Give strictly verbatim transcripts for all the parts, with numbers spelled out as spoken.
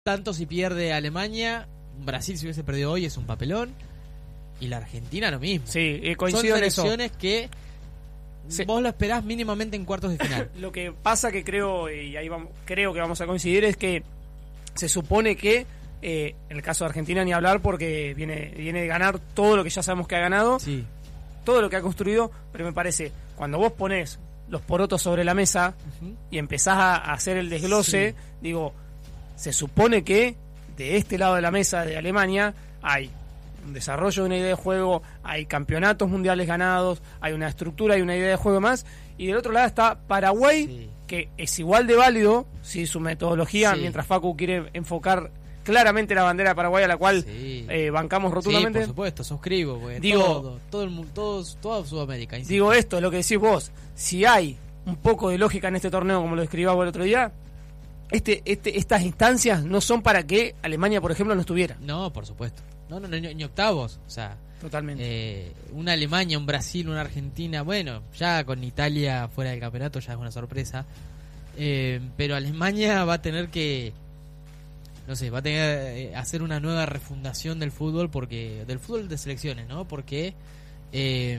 tanto si pierde Alemania, Brasil si hubiese perdido hoy es un papelón, y la Argentina lo mismo. Sí, eh, coincido Son en eso. selecciones que sí. Vos lo esperás mínimamente en cuartos de final. Lo que pasa que creo, y ahí vamos, creo que vamos a coincidir, es que se supone que, eh, en el caso de Argentina ni hablar porque viene, viene de ganar todo lo que ya sabemos que ha ganado, Sí. todo lo que ha construido, pero me parece, cuando vos ponés los porotos sobre la mesa Uh-huh. y empezás a hacer el desglose, Sí. digo, se supone que de este lado de la mesa de Alemania hay un desarrollo de una idea de juego, hay campeonatos mundiales ganados, hay una estructura, hay una idea de juego más, y del otro lado está Paraguay, Sí. que es igual de válido, sí, su metodología, Sí. mientras Facu quiere enfocar claramente la bandera de Paraguay, a la cual Sí. eh, bancamos rotundamente. Sí, por supuesto, suscribo, porque Digo- todo, todo el mundo, todos, toda Sudamérica. insisto. Digo esto, lo que decís vos, si hay un poco de lógica en este torneo, como lo describías vos el otro día, este, este, estas instancias no son para que Alemania, por ejemplo, no estuviera. No, por supuesto. No, no, no, ni, ni octavos. O sea, Totalmente. eh, una Alemania, un Brasil, una Argentina, bueno, ya con Italia fuera del campeonato ya es una sorpresa. Eh, pero Alemania va a tener que, no sé, va a tener que hacer una nueva refundación del fútbol, porque del fútbol de selecciones, ¿no? Porque eh,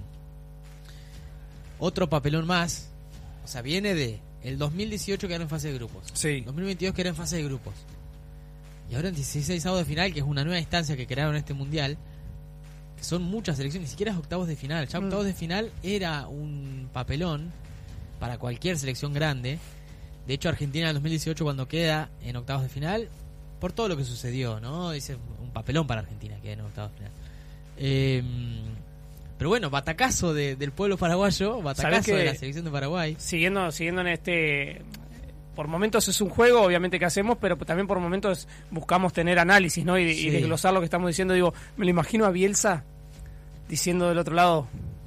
otro papelón más, o sea, viene de el dos mil dieciocho que era en fase de grupos, Sí. dos mil veintidós que era en fase de grupos, y ahora en dieciséis avos de final, que es una nueva instancia que crearon este mundial, que son muchas selecciones, ni siquiera es octavos de final. Ya Mm. octavos de final era un papelón para cualquier selección grande. De hecho, Argentina en el dos mil dieciocho, cuando queda en octavos de final, por todo lo que sucedió, ¿no? Dice un papelón para Argentina que en octavos de final. Eh, pero bueno, batacazo de, del pueblo paraguayo, batacazo que- de la selección de Paraguay. Siguiendo, siguiendo en este... Por momentos es un juego, obviamente, que hacemos, pero también por momentos buscamos tener análisis, ¿no? Y, y Sí. desglosar lo que estamos diciendo. Digo, me lo imagino a Bielsa diciendo del otro lado,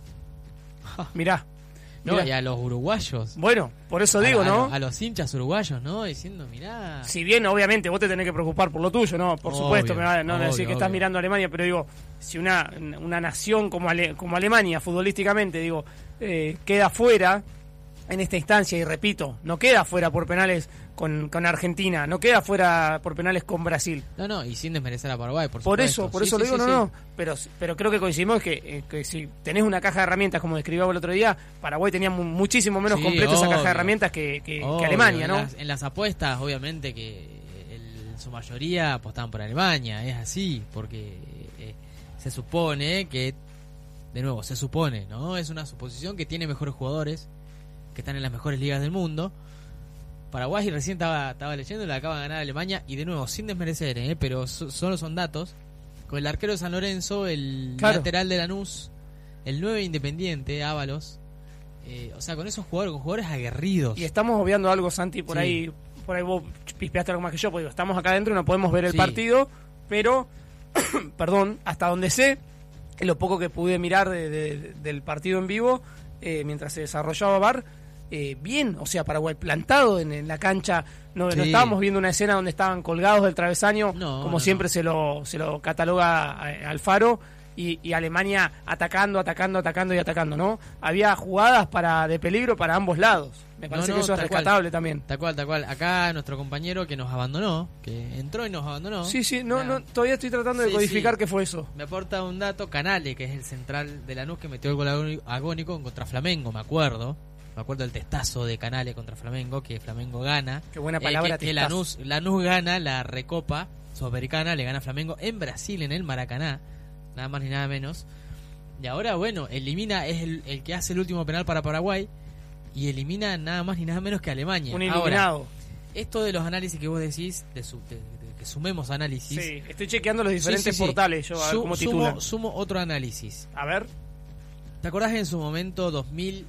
mirá, No, mirá. y a los uruguayos. Bueno, por eso A- digo, a, ¿no? A, los hinchas uruguayos, ¿no? Diciendo, mirá. Si bien, obviamente, vos te tenés que preocupar por lo tuyo, ¿no? Por Obvio, supuesto, me va a no obvio, decir que estás obvio. mirando a Alemania, pero digo, si una, una nación como, Ale- como Alemania, futbolísticamente, digo, eh, queda fuera en esta instancia, y repito, no queda fuera por penales con, con Argentina, no queda fuera por penales con Brasil. No, no, y sin desmerecer a Paraguay, por Por supuesto. eso, por Sí, eso sí, lo digo, sí, no, sí. no, pero, pero creo que coincidimos que, eh, que si tenés una caja de herramientas, como describía el otro día, Paraguay tenía mu- muchísimo menos Sí, completa esa caja de obvio. herramientas que, que- que Obvio, Alemania, en ¿no? Las, en las apuestas, obviamente, que el- en su mayoría apostaban por Alemania, es así, porque eh, se supone que, de nuevo, se supone, ¿no? Es una suposición que tiene mejores jugadores, que están en las mejores ligas del mundo. Paraguay recién estaba, estaba leyendo, le acaba de ganar a Alemania, y de nuevo, sin desmerecer, ¿eh? Pero so- solo son datos. Con el arquero de San Lorenzo, el Claro. lateral de Lanús, el nueve Independiente, Ábalos. Eh, o sea, con esos jugadores, con jugadores aguerridos. Y estamos obviando algo, Santi, por Sí. ahí por ahí vos pispeaste algo más que yo, porque digo, estamos acá adentro y no podemos ver el Sí. partido, pero, perdón, hasta donde sé, en lo poco que pude mirar de- de- del partido en vivo, eh, mientras se desarrollaba V A R, eh, bien, o sea, Paraguay plantado en, en la cancha, no, no Sí. estábamos viendo una escena donde estaban colgados del travesaño, No, como no, siempre no. se lo se lo cataloga a- Alfaro, y, y Alemania atacando, atacando, atacando y atacando, ¿no? Había jugadas para de peligro para ambos lados. Me parece No, no, que eso es tal cual. rescatable también. Tal cual, tal cual. Acá nuestro compañero que nos abandonó, que entró y nos abandonó. Sí, sí, no, Nada. no, todavía estoy tratando de Sí, codificar sí. qué fue eso. Me aporta un dato, Canale, que es el central de Lanús, que metió el gol agóni- agónico contra Flamengo, me acuerdo. Me acuerdo del testazo de Canale contra Flamengo, que Flamengo gana. Qué buena Eh, palabra, que, que testazo. Lanús, Lanús gana la Recopa Sudamericana, le gana a Flamengo en Brasil, en el Maracaná, nada más ni nada menos. Y ahora, bueno, elimina, es el, el que hace el último penal para Paraguay, y elimina nada más ni nada menos que a Alemania. Un Ahora, iluminado. esto de los análisis que vos decís, de, su, de- de que sumemos análisis. Sí, estoy chequeando los diferentes Sí, sí, sí. portales yo a ver Su- cómo sumo, titulan. sumo otro análisis. A ver. ¿Te acordás en su momento dos mil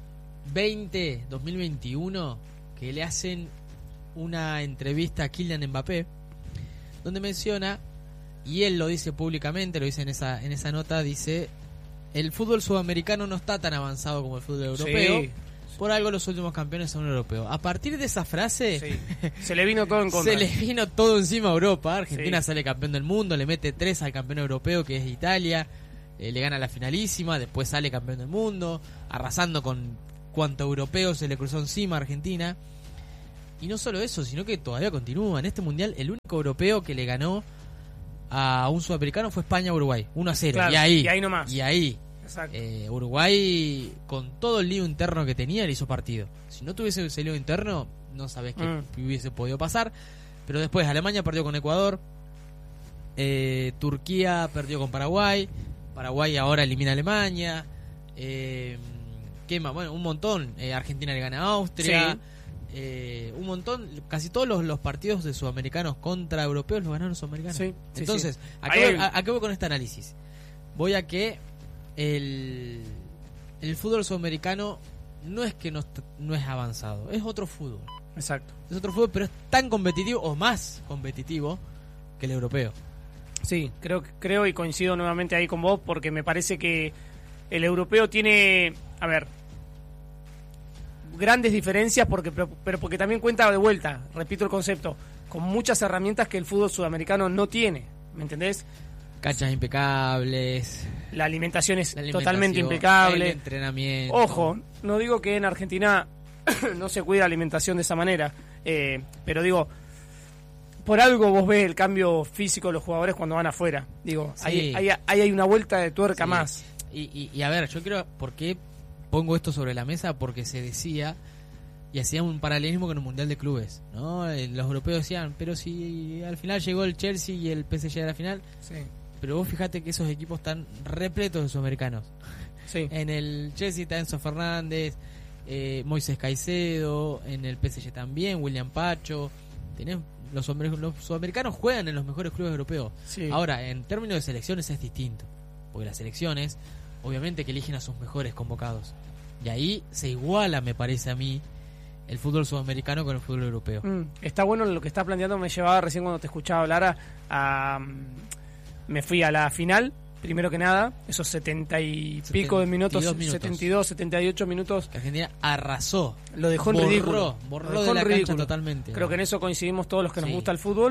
veinte, dos mil veintiuno que le hacen una entrevista a Kylian Mbappé donde menciona, y él lo dice públicamente, lo dice en esa en esa nota, dice: el fútbol sudamericano no está tan avanzado como el fútbol europeo, Sí, por algo los últimos campeones son europeos. A partir de esa frase sí. Se le vino todo en contra. se le vino todo encima a Europa. Argentina Sí. sale campeón del mundo, le mete tres al campeón europeo que es Italia, eh, le gana la finalísima, después sale campeón del mundo, arrasando con cuanto europeo se le cruzó encima a Argentina. Y no solo eso, sino que todavía continúa. En este mundial, el único europeo que le ganó a un sudamericano fue España-Uruguay, uno a cero. Claro, y ahí, y ahí nomás. Y ahí. Exacto. Eh, Uruguay, con todo el lío interno que tenía, le hizo partido. Si no tuviese ese lío interno, no sabés qué Mm. hubiese podido pasar. Pero después Alemania perdió con Ecuador, eh, Turquía perdió con Paraguay, Paraguay ahora elimina a Alemania, eh, ¿qué más? Bueno, un montón. eh, Argentina le gana a Austria. Sí. Eh, un montón, casi todos los, los partidos de sudamericanos contra europeos los ganaron los sudamericanos. Sí, sí, Entonces, sí. ¿a, qué voy, a, a qué voy con este análisis? Voy a que el, el fútbol sudamericano no es que no, est- no es avanzado, es otro fútbol. Exacto. Es otro fútbol, pero es tan competitivo o más competitivo que el europeo. Sí, creo, creo y coincido nuevamente ahí con vos porque me parece que el europeo tiene, a ver, grandes diferencias porque pero, pero porque también cuenta de vuelta, repito el concepto, con muchas herramientas que el fútbol sudamericano no tiene, ¿me entendés? Canchas impecables, La alimentación es la alimentación, totalmente el impecable. entrenamiento. Ojo, no digo que en Argentina no se cuida la alimentación de esa manera, eh, pero digo, por algo vos ves el cambio físico de los jugadores cuando van afuera. Digo, Sí. ahí, ahí, ahí hay una vuelta de tuerca Sí. más. Y, y, y a ver, yo creo, ¿por qué pongo esto sobre la mesa? Porque se decía y hacían un paralelismo con el Mundial de Clubes, ¿no? Eh, Los europeos decían, pero si al final llegó el Chelsea y el P S G a la final, Sí, pero vos fíjate que esos equipos están repletos de sudamericanos. sí. En el Chelsea está Enzo Fernández, eh, Moisés Caicedo, en el P S G también, William Pacho. Tenés, los, sudamer- los sudamericanos juegan en los mejores clubes europeos. Sí. Ahora, en términos de selecciones es distinto, porque las selecciones, obviamente que eligen a sus mejores convocados. Y ahí se iguala, me parece a mí, el fútbol sudamericano con el fútbol europeo. Mm, está bueno lo que estás planteando. Me llevaba recién cuando te escuchaba hablar a, a- me fui a la final, primero que nada, esos setenta y pico de minutos, setenta y dos minutos. setenta y dos, setenta y ocho minutos, Que Argentina arrasó, lo dejó en borró, ridículo. borró Lo de dejó la en cancha ridículo. totalmente. Creo que en eso coincidimos todos los que nos Sí. gusta el fútbol.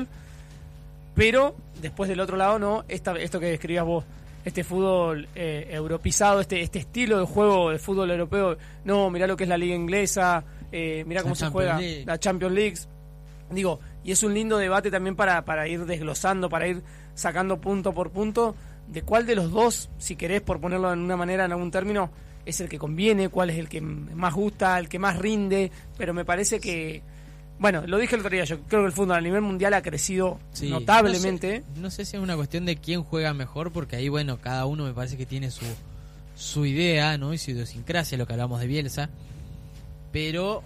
Pero después del otro lado, no, esta, esto que describías vos, este fútbol eh, europizado, este este estilo de juego de fútbol europeo, no, mirá lo que es la liga inglesa, eh, mirá cómo La se Champions juega League. la Champions League. Digo, y es un lindo debate también para, para ir desglosando, para ir sacando punto por punto de cuál de los dos, si querés, por ponerlo en una manera, en algún término, es el que conviene, cuál es el que más gusta, el que más rinde, pero me parece que, bueno, lo dije el otro día, yo creo que el fútbol a nivel mundial ha crecido Sí, notablemente. No sé, no sé si es una cuestión de quién juega mejor, porque ahí, bueno, cada uno me parece que tiene su, su idea, ¿no? Y su idiosincrasia, lo que hablamos de Bielsa. Pero,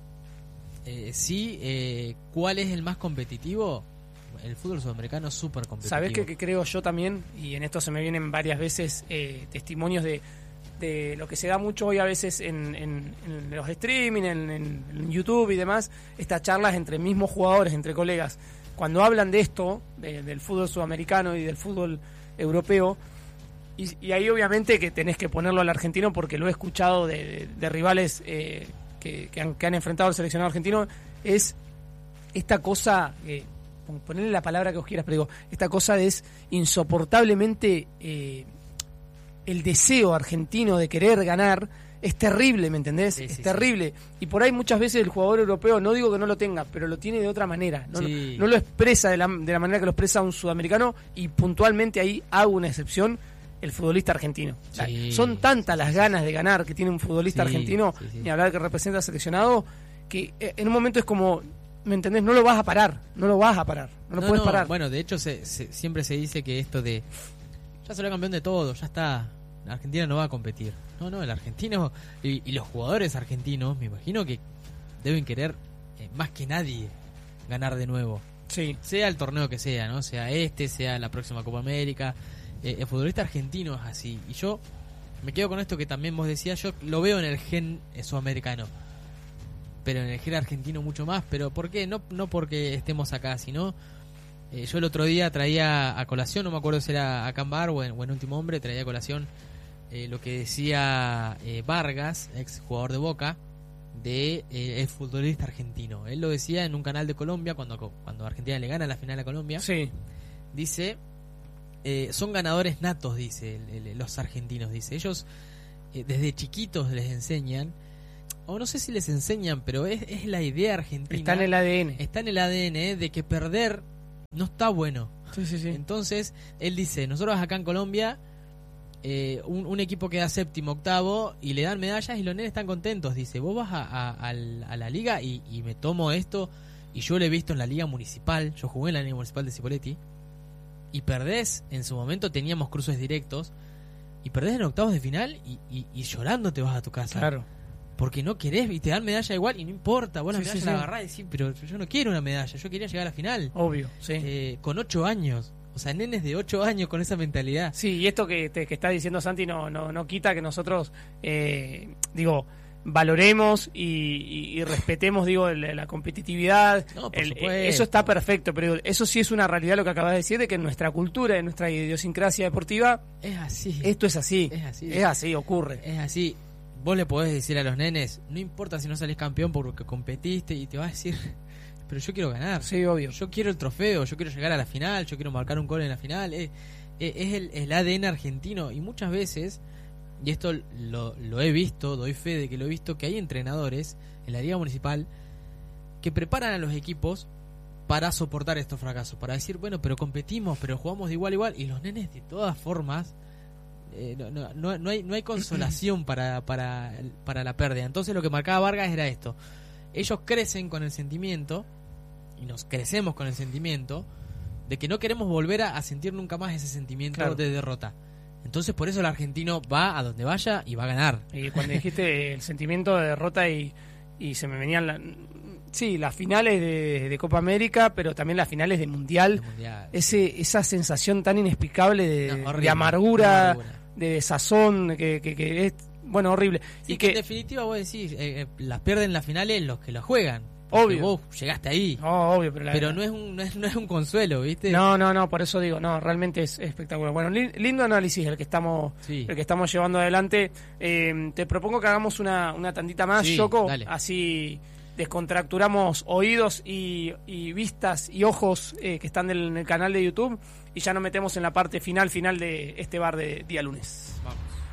eh, sí, eh, ¿cuál es el más competitivo? El fútbol sudamericano es súper competitivo. ¿Sabés qué, qué creo yo también? Y en esto se me vienen varias veces eh, testimonios de, de lo que se da mucho hoy a veces en, en, en los streaming, en, en- en YouTube y demás, estas charlas entre mismos jugadores, entre colegas. Cuando hablan de esto, de- del fútbol sudamericano y del fútbol europeo, y, y ahí obviamente que tenés que ponerlo al argentino porque lo he escuchado de, de- de rivales eh, que, que han, que han enfrentado al seleccionado argentino, es esta cosa, eh, pon- ponerle la palabra que vos quieras, pero digo, esta cosa es insoportablemente eh, el deseo argentino de querer ganar es terrible, ¿me entendés? Sí, es sí, terrible. Y por ahí muchas veces el jugador europeo, no digo que no lo tenga, pero lo tiene de otra manera. No, Sí. no, no lo expresa de la, de la manera que lo expresa un sudamericano y puntualmente ahí hago una excepción, el futbolista argentino. O sea, Sí. son tantas las ganas de ganar que tiene un futbolista Sí, argentino, sí, sí. ni hablar que representa al seleccionado, que eh, en un momento es como, ¿me entendés? No lo vas a parar, no lo vas a parar, no lo No, puedes no, parar. Bueno, de hecho, se, se- siempre se dice que esto de. Ya salió campeón de todo, ya está. La Argentina no va a competir. No, no, el argentino. Y, y los jugadores argentinos, me imagino que deben querer, eh, más que nadie, ganar de nuevo. Sí, Sea el torneo que sea, ¿no? Sea este, sea la próxima Copa América. Eh, el futbolista argentino es así. Y yo me quedo con esto que también vos decías. Yo lo veo en el gen eh, sudamericano. Pero en el gen argentino mucho más. ¿Pero por qué? No, no porque estemos acá, sino. Eh, yo el otro día traía a colación, no me acuerdo si era a Cambar o en, o en Último Hombre, traía a colación eh, lo que decía eh, Vargas, ex jugador de Boca, de eh, el futbolista argentino. Él lo decía en un canal de Colombia, cuando, cuando Argentina le gana la final a Colombia. sí, Dice, eh, son ganadores natos, dice el- el- los argentinos, dice. Ellos eh, desde chiquitos les enseñan, o no sé si les enseñan, pero es, es la idea argentina. Está en el A D N. Está en el A D N, ¿eh? De que perder no está bueno. Sí, sí, sí. Entonces, él dice, nosotros acá en Colombia, eh, un, un equipo queda séptimo, octavo, y le dan medallas y los nenes están contentos. Dice, vos vas a, a, a, a la liga y, y me tomo esto, y yo lo he visto en la liga municipal, yo jugué en la liga municipal de Cipolletti, y perdés, en su momento teníamos cruces directos, y perdés en octavos de final, y, y, y llorando te vas a tu casa. Claro. Porque no querés, y te dan medalla igual, y no importa, vos la Sí, medalla sí, la sí. agarrás y decís, pero yo no quiero una medalla, yo quería llegar a la final. Obvio, sí. Eh, con ocho años, o sea, nenes de ocho años con esa mentalidad. Sí, y esto que, te, que está diciendo Santi no, no, no quita que nosotros, eh, digo, valoremos y, y, y respetemos, digo, el- la competitividad. No, por El- supuesto. eso está perfecto, pero eso sí es una realidad lo que acabas de decir, de que en nuestra cultura, en nuestra idiosincrasia deportiva, Es así. esto es así. Es así. Es así, ocurre. Es así. Vos le podés decir a los nenes, no importa si no salís campeón porque competiste, y te va a decir, pero yo quiero ganar. Sí, obvio. Yo quiero el trofeo, yo quiero llegar a la final, yo quiero marcar un gol en la final. Es, es- es el, el A D N argentino, y muchas veces, y esto lo, lo he visto, doy fe de que lo he visto, que hay entrenadores en la liga municipal que preparan a los equipos para soportar estos fracasos, para decir, bueno, pero competimos, pero jugamos de igual a igual, y los nenes de todas formas, eh, no, no, no, no hay, no hay consolación para, para, para la pérdida. Entonces lo que marcaba Vargas era esto: ellos crecen con el sentimiento, y nos crecemos con el sentimiento de que no queremos volver a, a sentir nunca más ese sentimiento Claro. de derrota. Entonces por eso el argentino va a donde vaya y va a ganar. Y cuando dijiste el sentimiento de derrota y, y se me venían la- sí, las finales de, de Copa América, pero también las finales de Mundial, El mundial. ese esa sensación tan inexplicable de, No, de horrible, amargura, amargura. de desazón, que, que, que es, bueno, horrible. Sí, y que en que, definitiva vos decís, eh, eh, las pierden las finales los que las juegan. Porque Obvio. vos llegaste ahí. no, obvio, pero, la- Pero no es un no es, no es un consuelo, ¿viste? no, no, no, por eso digo, no, realmente es espectacular. Bueno, li- lindo análisis el que estamos, Sí. el que estamos llevando adelante. Eh, te propongo que hagamos una, una tandita más, Sí, Yoko, dale. así descontracturamos oídos y, y vistas y ojos eh, que están del- en el canal de YouTube, y ya nos metemos en la parte final, final de este bar de día lunes. Vamos.